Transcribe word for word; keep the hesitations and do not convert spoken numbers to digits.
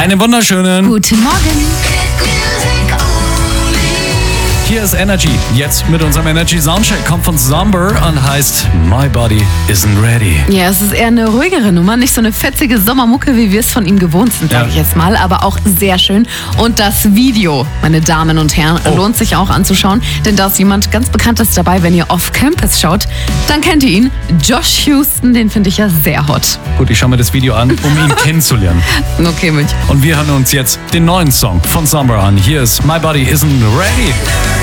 Einen wunderschönen Guten Morgen. Hier ist Energy. Jetzt mit unserem Energy Soundcheck. Kommt von Zomber und heißt My Body Isn't Ready. Ja, es ist eher eine ruhigere Nummer, nicht so eine fetzige Sommermucke, wie wir es von ihm gewohnt sind, sage Ja. ich jetzt mal, aber auch sehr schön. Und das Video, meine Damen und Herren, Oh. lohnt sich auch anzuschauen, denn da ist jemand ganz Bekanntes dabei. Wenn ihr Off Campus schaut, dann kennt ihr ihn. Josh Houston, den finde ich ja sehr hot. Gut, ich schaue mir das Video an, um ihn kennenzulernen. Okay, Münch. Und wir hören uns jetzt den neuen Song von Zomber an. Hier ist My Body Isn't Ready.